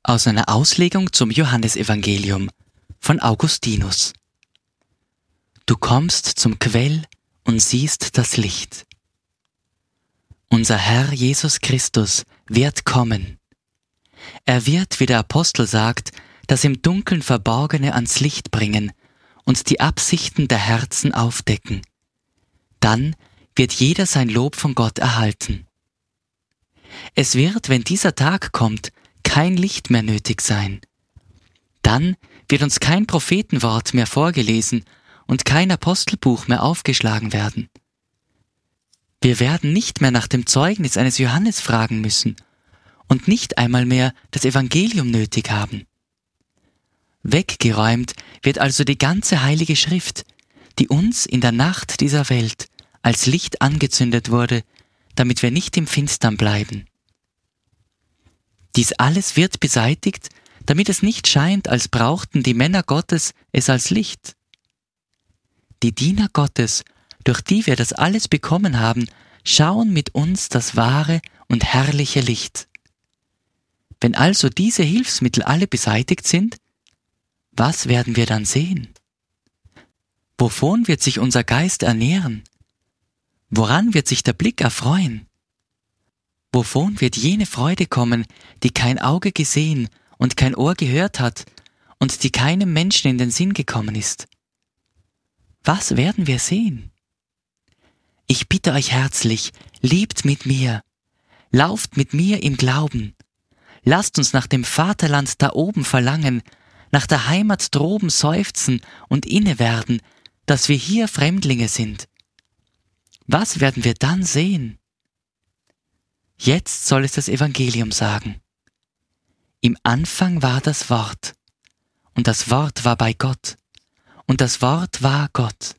Aus einer Auslegung zum Johannesevangelium von Augustinus. Du kommst zum Quell und siehst das Licht. Unser Herr Jesus Christus wird kommen. Er wird, wie der Apostel sagt, das im Dunkeln Verborgene ans Licht bringen und die Absichten der Herzen aufdecken. Dann wird jeder sein Lob von Gott erhalten. Es wird, wenn dieser Tag kommt, kein Licht mehr nötig sein. Dann wird uns kein Prophetenwort mehr vorgelesen und kein Apostelbuch mehr aufgeschlagen werden. Wir werden nicht mehr nach dem Zeugnis eines Johannes fragen müssen und nicht einmal mehr das Evangelium nötig haben. Weggeräumt wird also die ganze Heilige Schrift, die uns in der Nacht dieser Welt als Licht angezündet wurde, damit wir nicht im Finstern bleiben. Dies alles wird beseitigt, damit es nicht scheint, als brauchten die Männer Gottes es als Licht. Die Diener Gottes, durch die wir das alles bekommen haben, schauen mit uns das wahre und herrliche Licht. Wenn also diese Hilfsmittel alle beseitigt sind, was werden wir dann sehen? Wovon wird sich unser Geist ernähren? Woran wird sich der Blick erfreuen? Wovon wird jene Freude kommen, die kein Auge gesehen und kein Ohr gehört hat und die keinem Menschen in den Sinn gekommen ist? Was werden wir sehen? Ich bitte euch herzlich, lebt mit mir, lauft mit mir im Glauben. Lasst uns nach dem Vaterland da oben verlangen, nach der Heimat droben seufzen und innewerden, dass wir hier Fremdlinge sind. Was werden wir dann sehen? Jetzt soll es das Evangelium sagen. Im Anfang war das Wort, und das Wort war bei Gott, und das Wort war Gott.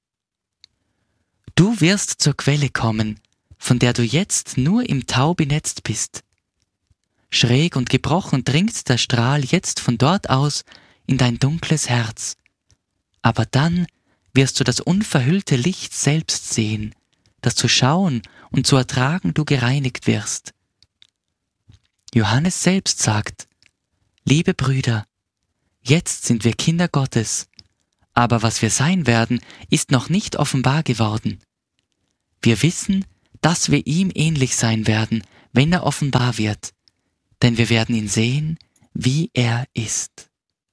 Du wirst zur Quelle kommen, von der du jetzt nur im Tau benetzt bist. Schräg und gebrochen dringt der Strahl jetzt von dort aus in dein dunkles Herz. Aber dann wirst du das unverhüllte Licht selbst sehen, das zu schauen und zu ertragen du gereinigt wirst. Johannes selbst sagt: Liebe Brüder, jetzt sind wir Kinder Gottes, aber was wir sein werden, ist noch nicht offenbar geworden. Wir wissen, dass wir ihm ähnlich sein werden, wenn er offenbar wird, denn wir werden ihn sehen, wie er ist.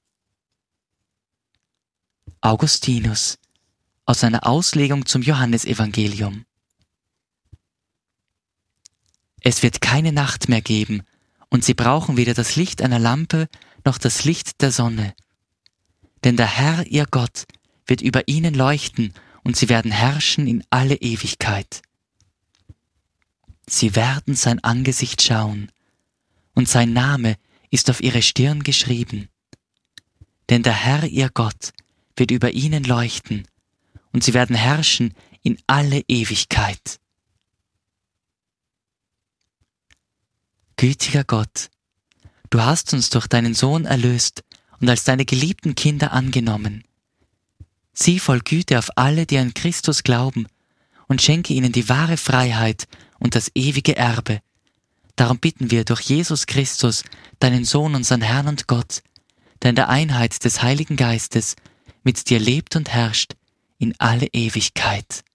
Augustinus, aus einer Auslegung zum Johannesevangelium. Es wird keine Nacht mehr geben, und sie brauchen weder das Licht einer Lampe noch das Licht der Sonne. Denn der Herr, ihr Gott, wird über ihnen leuchten, und sie werden herrschen in alle Ewigkeit. Sie werden sein Angesicht schauen, und sein Name ist auf ihre Stirn geschrieben. Denn der Herr, ihr Gott, wird über ihnen leuchten, und sie werden herrschen in alle Ewigkeit. Gütiger Gott, du hast uns durch deinen Sohn erlöst und als deine geliebten Kinder angenommen. Sieh voll Güte auf alle, die an Christus glauben, und schenke ihnen die wahre Freiheit und das ewige Erbe. Darum bitten wir durch Jesus Christus, deinen Sohn, unseren Herrn und Gott, der in der Einheit des Heiligen Geistes mit dir lebt und herrscht in alle Ewigkeit.